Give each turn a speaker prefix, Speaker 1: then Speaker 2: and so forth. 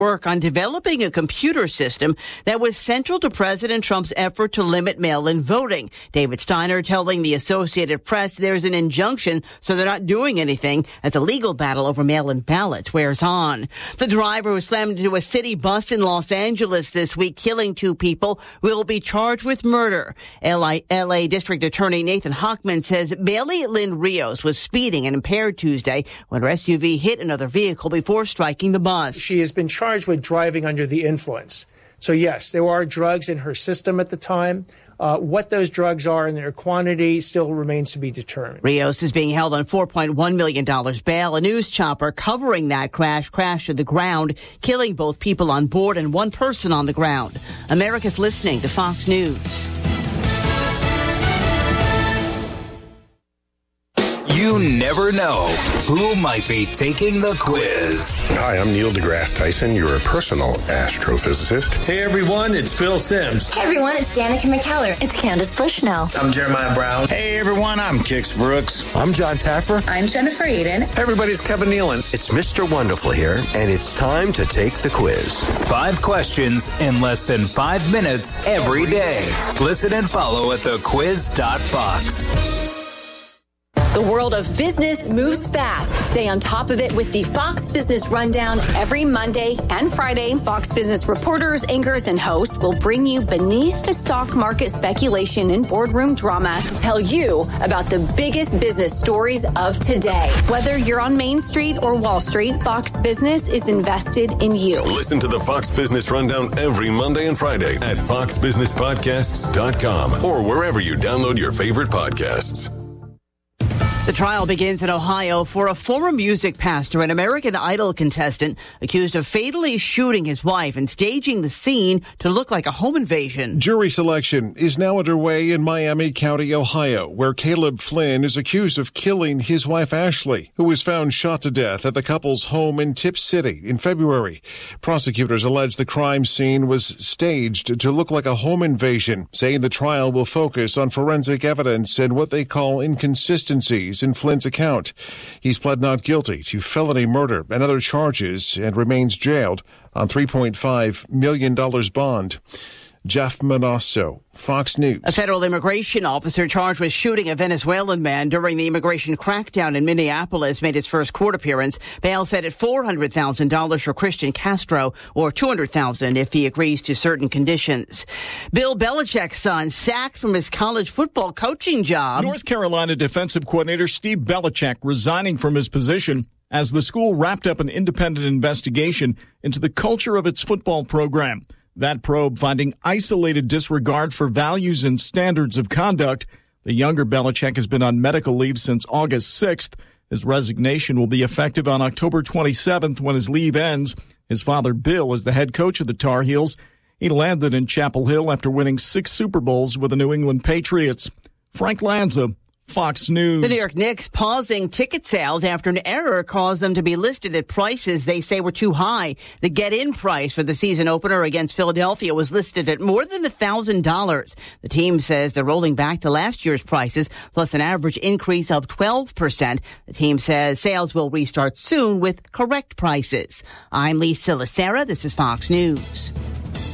Speaker 1: work on developing a computer system that was central to President Trump's effort to limit mail-in voting. David Steiner telling the Associated Press there's an injunction, so they're not doing anything as a legal battle over mail-in ballots wears on. The driver who slammed into a city bus in Los Angeles this week, killing 2 people, will be charged with murder. L.A. District Attorney Nathan Hochman says Bailey Lynn Rios was speeding and impaired Tuesday when her SUV hit another vehicle before striking the bus.
Speaker 2: She has been charged with driving under the influence. So yes, there are drugs in her system at the time. What those drugs are and their quantity still remains to be determined.
Speaker 1: Rios is being held on $4.1 million bail. A news chopper covering that crashed to the ground, killing both people on board and 1 person on the ground. America's listening to Fox News.
Speaker 3: You never know who might be taking the quiz.
Speaker 4: Hi, I'm Neil deGrasse Tyson, your personal astrophysicist.
Speaker 5: Hey everyone, it's Phil Sims.
Speaker 6: Hey everyone, it's Danica McKellar. It's Candace Bushnell.
Speaker 5: I'm Jeremiah Brown.
Speaker 7: Hey everyone, I'm Kix Brooks.
Speaker 8: I'm John Taffer.
Speaker 6: I'm Jennifer Eden.
Speaker 5: Hey everybody, it's Kevin Nealon.
Speaker 9: It's Mr. Wonderful here, and it's time to take the quiz.
Speaker 3: 5 questions in less than 5 minutes every day. Listen and follow at thequiz.fox.
Speaker 10: The world of business moves fast. Stay on top of it with the Fox Business Rundown every Monday and Friday. Fox Business reporters, anchors, and hosts will bring you beneath the stock market speculation and boardroom drama to tell you about the biggest business stories of today. Whether you're on Main Street or Wall Street, Fox Business is invested in you.
Speaker 11: Listen to the Fox Business Rundown every Monday and Friday at foxbusinesspodcasts.com or wherever you download your favorite podcasts.
Speaker 1: The trial begins in Ohio for a former music pastor, an American Idol contestant, accused of fatally shooting his wife and staging the scene to look like a home invasion.
Speaker 12: Jury selection is now underway in Miami County, Ohio, where Caleb Flynn is accused of killing his wife Ashley, who was found shot to death at the couple's home in Tip City in February. Prosecutors allege the crime scene was staged to look like a home invasion, saying the trial will focus on forensic evidence and what they call inconsistencies in Flynn's account. He's pled not guilty to felony murder and other charges and remains jailed on $3.5 million bond. Jeff Manasso, Fox News.
Speaker 1: A federal immigration officer charged with shooting a Venezuelan man during the immigration crackdown in Minneapolis made his first court appearance. Bail set at $400,000 for Christian Castro, or $200,000 if he agrees to certain conditions. Bill Belichick's son sacked from his college football coaching job.
Speaker 13: North Carolina defensive coordinator Steve Belichick resigning from his position as the school wrapped up an independent investigation into the culture of its football program. That probe finding isolated disregard for values and standards of conduct. The younger Belichick has been on medical leave since August 6th. His resignation will be effective on October 27th when his leave ends. His father, Bill, is the head coach of the Tar Heels. He landed in Chapel Hill after winning 6 Super Bowls with the New England Patriots. Frank Lanza, Fox News.
Speaker 1: The New York Knicks pausing ticket sales after an error caused them to be listed at prices they say were too high. The get-in price for the season opener against Philadelphia was listed at more than $1,000. The team says they're rolling back to last year's prices, plus an average increase of 12%. The team says sales will restart soon with correct prices. I'm Lisa Lacera. This is Fox News.